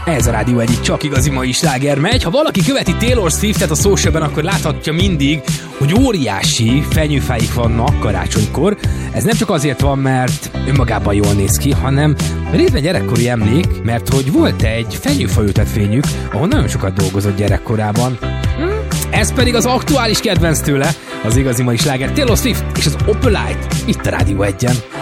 Ez a Rádió egyik csak igazi mai sláger megy. Ha valaki követi Taylor Swiftet a socialben, akkor láthatja mindig, hogy óriási fenyőfáik vannak karácsonykor. Ez nem csak azért van, mert önmagában jól néz ki, hanem részben gyerekkori emlék, mert hogy volt egy fenyőfa ültetvényük, ahol nagyon sokat dolgozott gyerekkorában. Ez pedig az aktuális kedvenc tőle, az igazi mai sláger Taylor Swift és az Opalite itt a Rádió 1-en.